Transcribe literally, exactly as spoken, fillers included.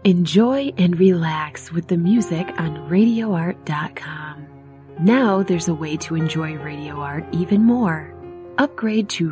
Enjoy and relax with the music on radio art dot com. Now there's a way to enjoy Radio Art even more. Upgrade to